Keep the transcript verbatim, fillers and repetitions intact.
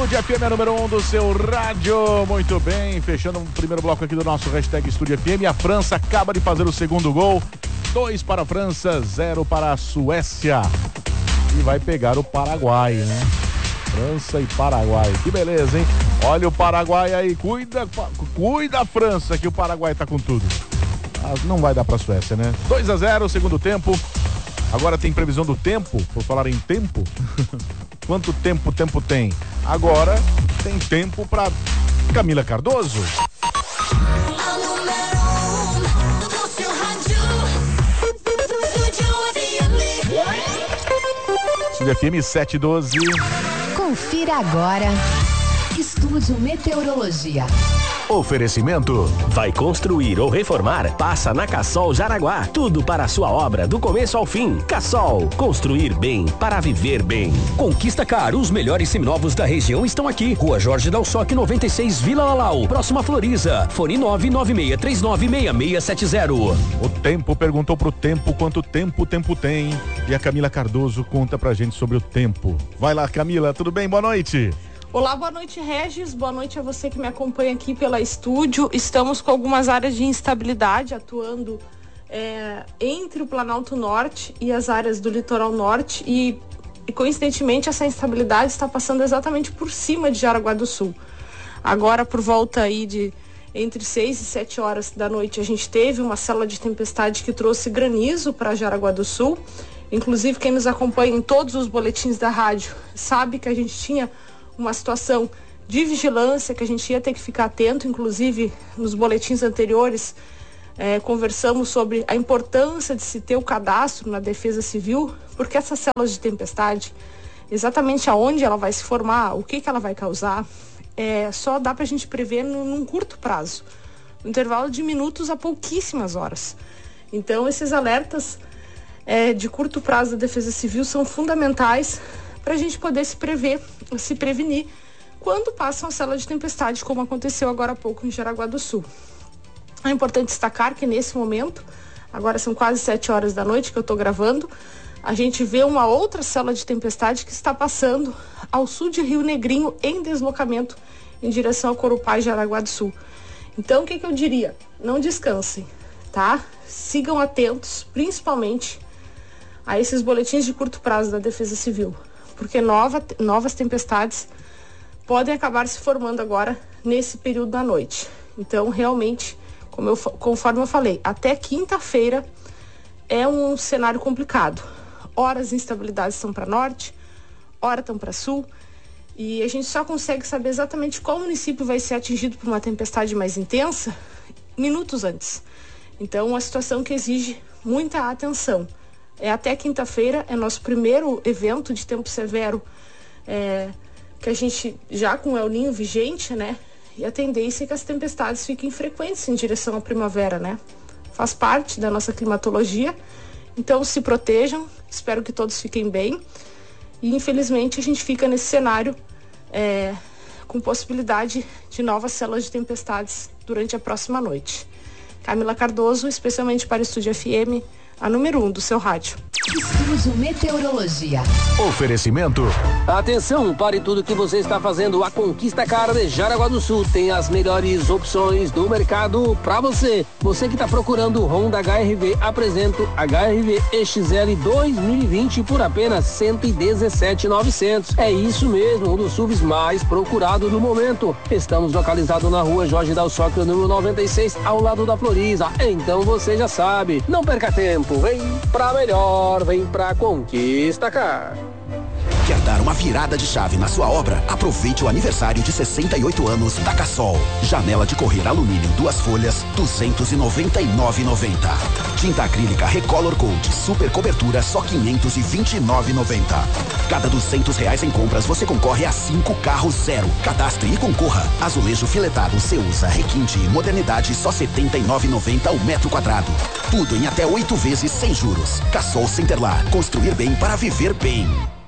Estúdio F M é número um do seu rádio. Muito bem, fechando o primeiro bloco aqui do nosso hashtag Estúdio F M. A França acaba de fazer o segundo gol. Dois para a França, zero para a Suécia. E vai pegar o Paraguai, né? França e Paraguai. Que beleza, hein? Olha o Paraguai aí. Cuida, cuida a França, que o Paraguai tá com tudo. Mas não vai dar para a Suécia, né? dois a zero, segundo tempo. Agora tem previsão do tempo. Por falar em tempo... Quanto tempo o tempo tem? Agora tem tempo para Camila Cardoso. Estúdio F M sete e doze. Confira agora. Estúdio Meteorologia. Oferecimento. Vai construir ou reformar? Passa na Cassol Jaraguá. Tudo para a sua obra, do começo ao fim. Cassol. Construir bem para viver bem. Conquista Car. Os melhores seminovos da região estão aqui. Rua Jorge Dalsoque, noventa e seis, Vila Lalau. Próxima Floriza. Fone nove nove seis três nove seis seis sete zero. O tempo perguntou pro tempo quanto tempo o tempo tem. E a Camila Cardoso conta pra gente sobre o tempo. Vai lá, Camila. Tudo bem? Boa noite. Olá, boa noite, Regis. Boa noite a você que me acompanha aqui pela estúdio. Estamos com algumas áreas de instabilidade atuando é, entre o Planalto Norte e as áreas do Litoral Norte e, e, coincidentemente, essa instabilidade está passando exatamente por cima de Jaraguá do Sul. Agora, por volta aí de entre seis e sete horas da noite, a gente teve uma célula de tempestade que trouxe granizo para Jaraguá do Sul. Inclusive, quem nos acompanha em todos os boletins da rádio sabe que a gente tinha uma situação de vigilância que a gente ia ter que ficar atento. Inclusive, nos boletins anteriores, eh, conversamos sobre a importância de se ter o cadastro na Defesa Civil, porque essas células de tempestade, exatamente aonde ela vai se formar, o que, que ela vai causar, é, só dá para a gente prever num, num curto prazo, no intervalo de minutos a pouquíssimas horas. Então, esses alertas é, de curto prazo da Defesa Civil são fundamentais para a gente poder se prever, se prevenir quando passa uma célula de tempestade, como aconteceu agora há pouco em Jaraguá do Sul. É importante destacar que nesse momento, agora são quase sete horas da noite que eu estou gravando, a gente vê uma outra célula de tempestade que está passando ao sul de Rio Negrinho em deslocamento em direção ao Corupá e Jaraguá do Sul. Então, o que, que eu diria? Não descansem, tá? Sigam atentos, principalmente a esses boletins de curto prazo da Defesa Civil, porque nova, novas tempestades podem acabar se formando agora nesse período da noite. Então, realmente, como eu, conforme eu falei, até quinta-feira é um cenário complicado. Ora as instabilidades estão para norte, ora estão para sul, e a gente só consegue saber exatamente qual município vai ser atingido por uma tempestade mais intensa minutos antes. Então, uma situação que exige muita atenção. É até quinta-feira, é nosso primeiro evento de tempo severo, é, que a gente já com o El Ninho vigente, né? E a tendência é que as tempestades fiquem frequentes em direção à primavera, né? Faz parte da nossa climatologia. Então, se protejam, espero que todos fiquem bem. E, infelizmente, a gente fica nesse cenário é, com possibilidade de novas células de tempestades durante a próxima noite. Camila Cardoso, especialmente para o Estúdio F M, a número um do seu rádio. Estúdio Meteorologia. Oferecimento. Atenção, pare tudo que você está fazendo. A Conquista Car de Jaraguá do Sul tem as melhores opções do mercado para você. Você que está procurando Honda H R V, apresento H R V E X L dois mil e vinte por apenas cento e dezessete mil e novecentos. É isso mesmo, um dos S U Vs mais procurados no momento. Estamos localizados na rua Jorge Dalsoque, número noventa e seis, ao lado da Floriza. Então você já sabe, não perca tempo, vem pra melhor. Vem pra Conquista Car. Quer dar uma virada de chave na sua obra? Aproveite o aniversário de sessenta e oito anos da Cassol. Janela de correr alumínio duas folhas, duzentos e noventa e nove reais e noventa centavos. Tinta acrílica Recolor Coat super cobertura, só quinhentos e vinte e nove reais e noventa centavos. Cada duzentos reais em compras você concorre a cinco carros zero. Cadastre e concorra. Azulejo filetado Ceusa Requinte Modernidade, só setenta e nove reais e noventa centavos o metro quadrado. Tudo em até oito vezes sem juros. Cassol Centerlar. Construir bem para viver bem.